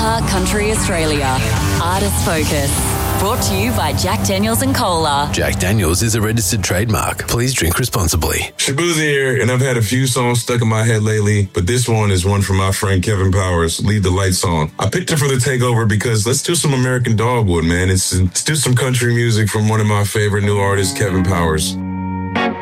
iHeart Country Australia. Artist Focus. Brought to you by Jack Daniels and Cola. Jack Daniels is a registered trademark. Please drink responsibly. Shaboozey here, and I've had a few songs stuck in my head lately, but this one is one from my friend Kevin Powers, Leave the Lights On. I picked it for the takeover because let's do some American Dogwood, man. Let's do some country music from one of my favorite new artists, Kevin Powers.